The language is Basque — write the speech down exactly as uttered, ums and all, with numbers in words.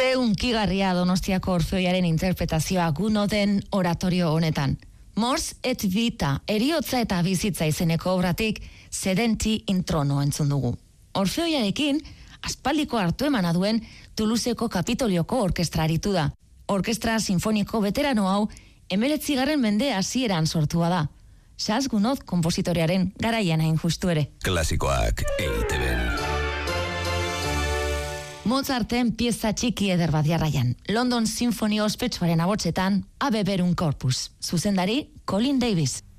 Ze unkigarria Donostiako Orfeoiaren interpretazioa Gounod'en oratorio honetan. Mors et vita, eriotza eta bizitza izeneko obratik, sedenti in trono entzun dugu. Orfeoiarekin, aspaldiko hartu emana duen Toulouseko Kapitolioko orkestra aritu da. Orkestra sinfoniko veterano hau, emeretzigarren mende hasieran sortua da. Charles Gounod konpositorearen garaian hain justu ere. Klasikoak E I T B-n. Mozarten pieza txiki eder bat jarraian. London Symphony ospetsuaren abotsetan, Ave Verum Corpus. Zuzendari, Colin Davis.